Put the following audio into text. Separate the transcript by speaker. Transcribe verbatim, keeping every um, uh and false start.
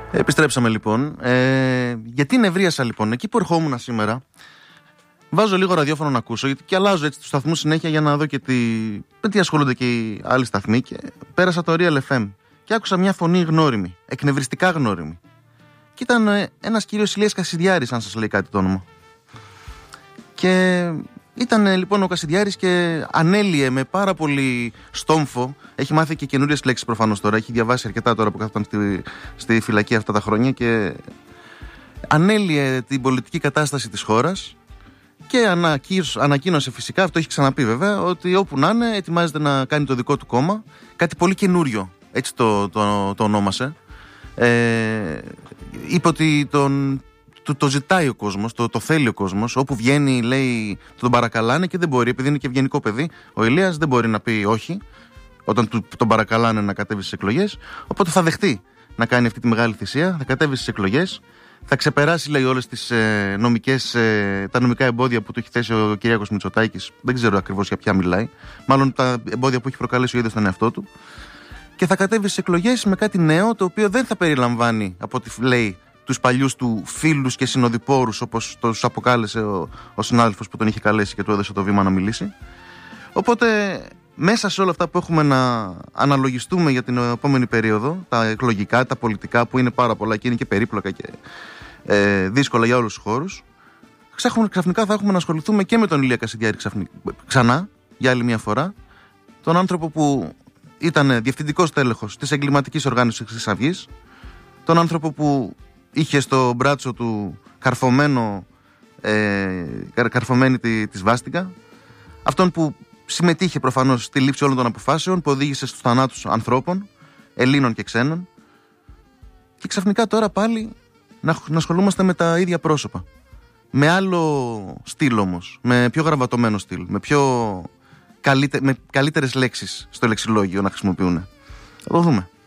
Speaker 1: Επιστρέψαμε λοιπόν. Ε, γιατί νευρίασα λοιπόν? Εκεί που ερχόμουν σήμερα, βάζω λίγο ραδιόφωνο να ακούσω και αλλάζω έτσι τους σταθμούς συνέχεια για να δω και τι, με τι ασχολούνται και οι άλλοι σταθμοί. Και πέρασα το Real εφ εμ και άκουσα μια φωνή γνώριμη, εκνευριστικά γνώριμη. Και ήταν ε, ένας κύριος Ηλίας Κασιδιάρης, αν σας λέει κάτι το όνομα. Και ήταν ε, λοιπόν ο Κασιδιάρης και ανέλυε με πάρα πολύ στόμφο. Έχει μάθει και καινούριες λέξεις προφανώς τώρα. Έχει διαβάσει αρκετά τώρα που κάθονταν στη, στη φυλακή αυτά τα χρόνια. Και ανέλυε την πολιτική κατάσταση της χώρας. Και ανακοίνωσε φυσικά, αυτό έχει ξαναπεί βέβαια, ότι όπου να είναι ετοιμάζεται να κάνει το δικό του κόμμα. Κάτι πολύ καινούριο, έτσι το, το, το ονόμασε. Ε, είπε ότι τον, το, το ζητάει ο κόσμος, το, το θέλει ο κόσμος. Όπου βγαίνει, λέει, τον παρακαλάνε και δεν μπορεί, επειδή είναι και ευγενικό παιδί. Ο Ηλίας δεν μπορεί να πει όχι όταν του, τον παρακαλάνε να κατέβει στις εκλογές. Οπότε θα δεχτεί να κάνει αυτή τη μεγάλη θυσία, θα κατέβει στις εκλογές. Θα ξεπεράσει, λέει, όλες τις ε, νομικές, ε, τα νομικά εμπόδια που του έχει θέσει ο Κυριάκος Μητσοτάκης. Δεν ξέρω ακριβώς για ποια μιλάει. Μάλλον τα εμπόδια που έχει προκαλέσει ο ίδιος στον εαυτό του. Και θα κατέβει στις εκλογές με κάτι νέο, το οποίο δεν θα περιλαμβάνει, από ό,τι λέει, τους παλιούς του φίλους και συνοδοιπόρους, όπως τους αποκάλεσε ο, ο συνάδελφος που τον είχε καλέσει και του έδωσε το βήμα να μιλήσει. Οπότε, μέσα σε όλα αυτά που έχουμε να αναλογιστούμε για την επόμενη περίοδο, τα εκλογικά, τα πολιτικά, που είναι πάρα πολλά και είναι και περίπλοκα και ε, δύσκολα για όλους τους χώρους, ξαφνικά θα έχουμε να ασχοληθούμε και με τον Ηλία Κασιδιάρη ξανά, για άλλη μια φορά, τον άνθρωπο που ήταν διευθυντικός τέλεχος της εγκληματικής οργάνωσης Χρυσής Αυγής, τον άνθρωπο που είχε στο μπράτσο του καρφωμένο, ε, καρφωμένη τη, τη σβάστηκα, αυτόν που συμμετείχε προφανώς στη λήψη όλων των αποφάσεων που οδήγησε στους θανάτους ανθρώπων, Ελλήνων και ξένων, και ξαφνικά τώρα πάλι να, να ασχολούμαστε με τα ίδια πρόσωπα. Με άλλο στυλ όμως, με πιο γραμματωμένο στυλ, με, πιο καλύτε, με καλύτερες λέξεις στο λεξιλόγιο να χρησιμοποιούν. Θα το δούμε.